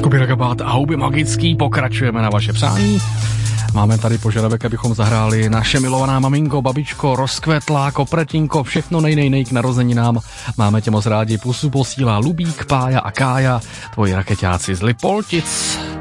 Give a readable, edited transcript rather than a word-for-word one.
Skupina Kabát a Houby magický, pokračujeme na vaše přání. Máme tady požadavek, abychom zahráli Naše milovaná maminko, babičko, rozkvetlá, kopretinko, všechno nej k narozeninám. Máme tě moc rádi, pusu posílá Lubík, Pája a Kája, tvoji rakeťáci z Lipoltic.